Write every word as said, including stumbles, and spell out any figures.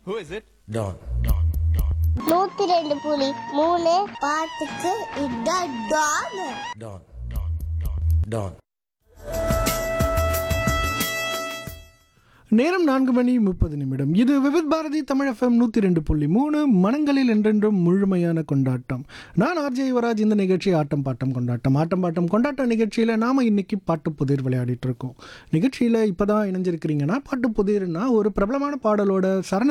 Who is it? Don. நூத்தி ரெண்டு புலி மூணு பாட்டுக்கு இதான் டான். Don. Don. நேரம் நான்கு மணி முப்பது நிமிடம். இது விவித் பாரதி தமிழ் எஃப்எம் நூற்றி ரெண்டு புள்ளி மூணு மனங்களில் என்றென்றும் முழுமையான கொண்டாட்டம். நான் ஆர்ஜே யுவராஜ். இந்த நிகழ்ச்சி ஆட்டம் பாட்டம் கொண்டாட்டம். ஆட்டம் பாட்டம் கொண்டாட்டம் நிகழ்ச்சியில் நாம் இன்றைக்கி பாட்டு புதிர் விளையாடிட்டு இருக்கோம். நிகழ்ச்சியில் இப்போ தான் இணைஞ்சிருக்கிறீங்கன்னா பாட்டு புதிர்னா ஒரு பிரபலமான பாடலோட சரண